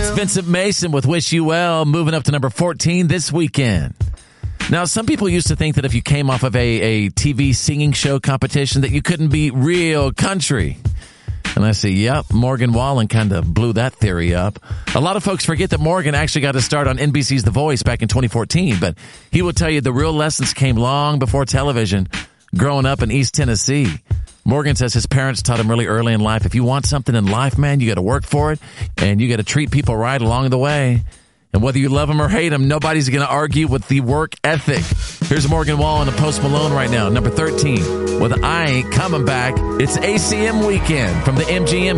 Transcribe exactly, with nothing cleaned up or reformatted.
It's Vincent Mason with Wish You Well, moving up to number fourteen this weekend. Now, some people used to think that if you came off of a, a T V singing show competition that you couldn't be real country. And I say, yep, Morgan Wallen kind of blew that theory up. A lot of folks forget that Morgan actually got to start on N B C's The Voice back in twenty fourteen, but he will tell you the real lessons came long before television, growing up in East Tennessee. Morgan says his parents taught him really early in life, if you want something in life, man, you got to work for it, and you got to treat people right along the way. And whether you love them or hate them, nobody's going to argue with the work ethic. Here's Morgan Wallen and Post Malone right now, number thirteen, with I Ain't Coming Back. It's A C M weekend from the M G M